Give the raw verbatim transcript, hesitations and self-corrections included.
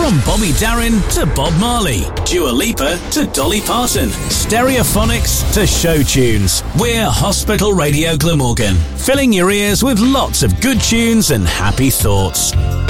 From Bobby Darin to Bob Marley, Dua Lipa to Dolly Parton, Stereophonics to show tunes, we're Hospital Radio Glamorgan, filling your ears with lots of good tunes and happy thoughts.